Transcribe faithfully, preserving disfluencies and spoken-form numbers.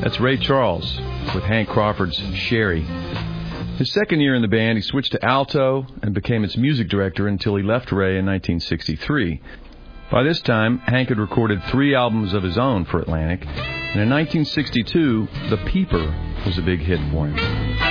That's Ray Charles with Hank Crawford's Sherry. His second year in the band, he switched to alto and became its music director until he left Ray in nineteen sixty-three. By this time, Hank had recorded three albums of his own for Atlantic, and in nineteen sixty-two, The Peeper was a big hit for him.